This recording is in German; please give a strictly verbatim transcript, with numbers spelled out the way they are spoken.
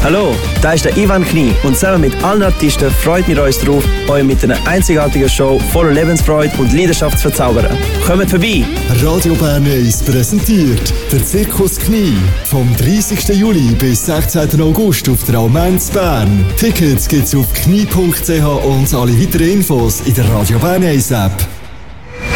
Hallo, da ist der Ivan Knie und zusammen mit allen Artisten freuen wir uns darauf, euch mit einer einzigartigen Show voller Lebensfreude und Leidenschaft zu verzaubern. Kommt vorbei! Radio Bern Eis präsentiert der Zirkus Knie vom dreißigsten Juli bis sechzehnten August auf der Almenz Bern. Tickets gibt's auf knie punkt c h und alle weiteren Infos in der Radio Bern Eis App.